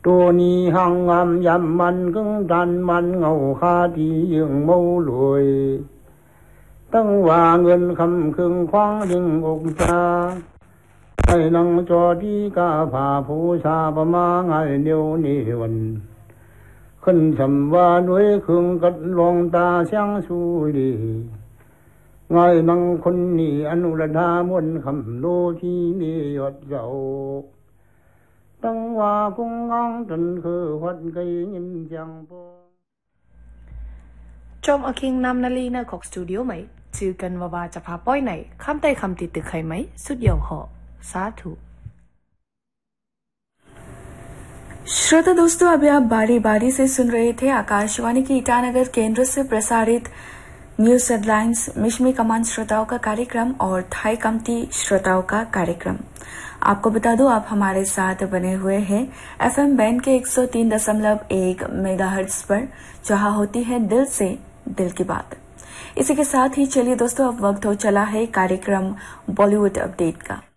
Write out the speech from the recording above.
ตัวนี้หังงามยำมันกึ่งดันมันเงาคาดียังเมารวยตั้งว่าเงินคำครึ่งคว้างดึงอกชาไอ้นังจอดีกาผ่าผู้ชาประมาไงเดียวนี่วันขึ้นสำว่าด้วยครึ่งกัดลองตาเสียงสูดีไงนังคนนี้อนุรัธามวลคำโลที่มียอดเจ้าตั้งว่าคงงองจนคือวัดไกยินจังปอจอมอคิงนำนาลีนะของสตูดิโอไหมชื่อกันว่าจะพาป้อยไหนคำใต้คำติดตึกใครไหมสุดยอดเหาะสาธุश्रोता दोस्तों, अभी आप बारी बारी से सुन रहे थे आकाशवाणी की ईटानगर केंद्र से प्रसारित न्यूज हेडलाइंस मिशमी कमान श्रोताओं का कार्यक्रम और थाई कमती श्रोताओं का कार्यक्रम। आपको बता दूं, आप हमारे साथ बने हुए हैं एफएम बैंड के 103.1 मेगाहर्ट्ज पर, जहां होती है दिल से दिल की बात। इसी के साथ ही चलिए दोस्तों, अब वक्त हो चला है कार्यक्रम बॉलीवुड अपडेट का।